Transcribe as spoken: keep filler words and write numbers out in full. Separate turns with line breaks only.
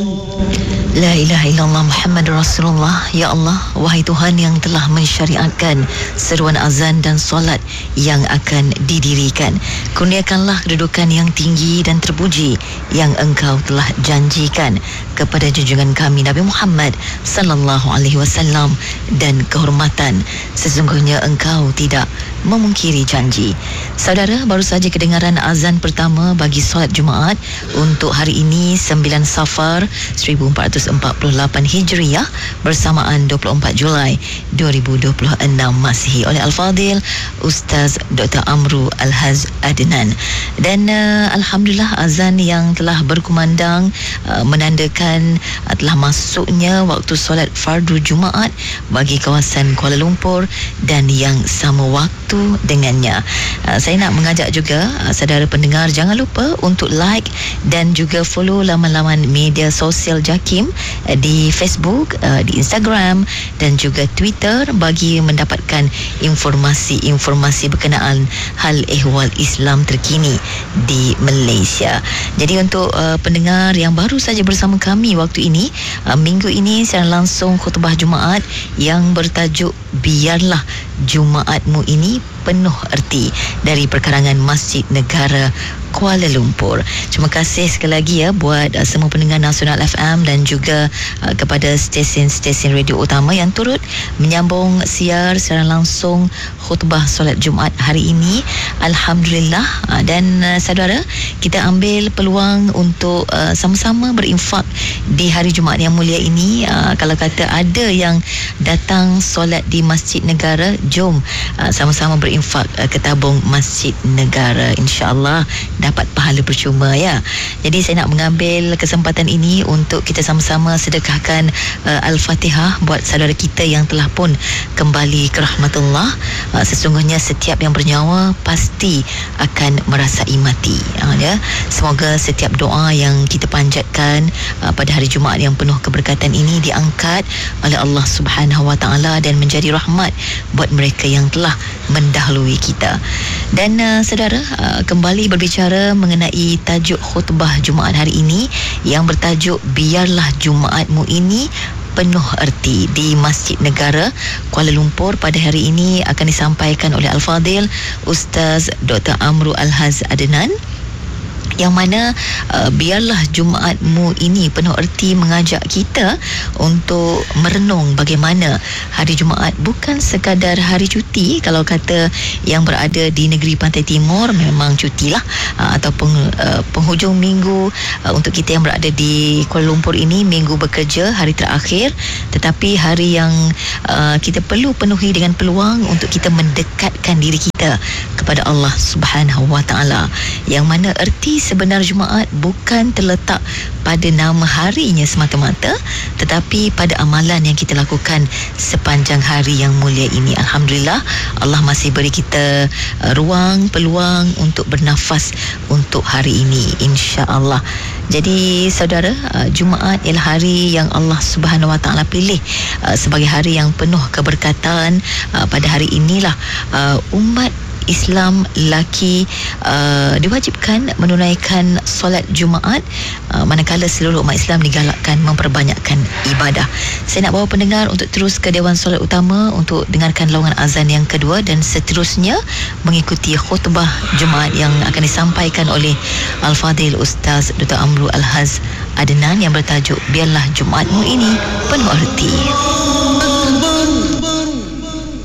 La ilaha illallah Muhammad Rasulullah. Ya Allah, wahai Tuhan yang telah mensyariatkan seruan azan dan solat yang akan didirikan, kurniakanlah kedudukan yang tinggi dan terpuji yang Engkau telah janjikan kepada junjungan kami Nabi Muhammad sallallahu alaihi wasallam dan kehormatan. Sesungguhnya Engkau tidak memungkiri janji. Saudara, baru saja kedengaran azan pertama bagi solat Jumaat untuk hari ini sembilan Safar seribu empat ratus empat puluh lapan Hijriah bersamaan dua puluh empat Julai dua ribu dua puluh enam Masihi oleh Al-Fadil Ustaz Doktor Amru Al-Haz Adnan. Dan uh, Alhamdulillah, azan yang telah berkumandang uh, menandakan uh, telah masuknya waktu solat fardu Jumaat bagi kawasan Kuala Lumpur dan yang sama waktu dengannya. Uh, saya nak mengajak juga uh, saudara pendengar jangan lupa untuk like dan juga follow laman-laman media sosial JAKIM uh, di Facebook, uh, di Instagram dan juga Twitter bagi mendapatkan informasi-informasi berkenaan hal ehwal Islam terkini di Malaysia. Jadi untuk uh, pendengar yang baru saja bersama kami waktu ini, uh, minggu ini secara langsung khutbah Jumaat yang bertajuk Biarlah Jumaatmu ini penuh erti dari perkarangan Masjid Negara Kuala Lumpur. Terima kasih sekali lagi ya buat uh, semua pendengar Nasional F M dan juga uh, kepada stesen-stesen radio utama yang turut menyambung siar secara langsung khutbah solat Jumaat hari ini. Alhamdulillah. Uh, dan uh, saudara, kita ambil peluang untuk uh, sama-sama berinfak di hari Jumaat yang mulia ini. Uh, kalau kata ada yang datang solat di Masjid Negara, jom uh, sama-sama berinfak uh, ke tabung Masjid Negara. InsyaAllah dapat pahala percuma ya. Jadi saya nak mengambil kesempatan ini untuk kita sama-sama sedekahkan uh, Al-Fatihah buat saudara kita yang telah pun kembali ke rahmatullah. Uh, sesungguhnya setiap yang bernyawa pasti akan merasai mati. Uh, ya. Semoga setiap doa yang kita panjatkan uh, pada hari Jumaat yang penuh keberkatan ini diangkat oleh Allah Subhanahu Wa Taala dan menjadi rahmat buat mereka yang telah mendahului kita. Dan uh, saudara, uh, kembali berbicara mengenai tajuk khutbah Jumaat hari ini yang bertajuk Biarlah Jumaatmu ini penuh erti di Masjid Negara Kuala Lumpur. Pada hari ini akan disampaikan oleh Al-Fadil Ustaz Doktor Amru Al-Haz Adnan, yang mana uh, biarlah Jumaatmu ini penuh erti mengajak kita untuk merenung bagaimana hari Jumaat bukan sekadar hari cuti. Kalau kata yang berada di negeri Pantai Timur memang cutilah, uh, ataupun uh, penghujung minggu uh, untuk kita yang berada di Kuala Lumpur ini minggu bekerja, hari terakhir, tetapi hari yang uh, kita perlu penuhi dengan peluang untuk kita mendekatkan diri kita kepada Allah Subhanahu Wa Taala, yang mana erti sebenar Jumaat bukan terletak pada nama harinya semata-mata, tetapi pada amalan yang kita lakukan sepanjang hari yang mulia ini. Alhamdulillah, Allah masih beri kita uh, ruang, peluang untuk bernafas untuk hari ini, insya-Allah. Jadi saudara, uh, Jumaat ialah hari yang Allah Subhanahu Wa Taala pilih uh, sebagai hari yang penuh keberkatan. Uh, pada hari inilah uh, umat Islam lelaki uh, diwajibkan menunaikan solat Jumaat, uh, manakala seluruh umat Islam digalakkan memperbanyakkan ibadah. Saya nak bawa pendengar untuk terus ke Dewan Solat Utama untuk dengarkan laungan azan yang kedua dan seterusnya mengikuti khutbah Jumaat yang akan disampaikan oleh Al-Fadil Ustaz Doktor Amru Al-Haz Adnan yang bertajuk Biarlah Jumaatmu ini penuh erti.